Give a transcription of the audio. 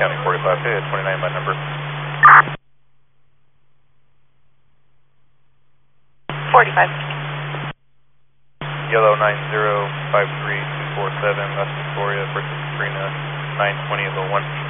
County 45, hey, 29 by number. 45. Yellow 9053247, West Victoria, versus Sabrina 920 of the 1.